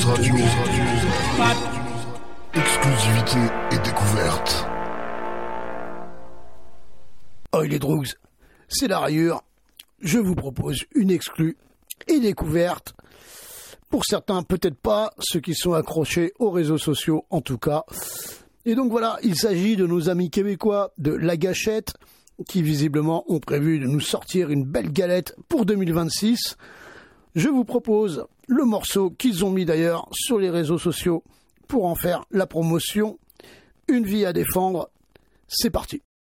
Radio. Exclusivité et découverte. Oh, les Drugs, c'est la rayure. Je vous propose une exclue et découverte. Pour certains, peut-être pas, ceux qui sont accrochés aux réseaux sociaux en tout cas. Et donc voilà, il s'agit de nos amis québécois de La Gâchette, qui visiblement ont prévu de nous sortir une belle galette pour 2026. Je vous propose le morceau qu'ils ont mis d'ailleurs sur les réseaux sociaux pour en faire la promotion. Une vie à défendre, c'est parti.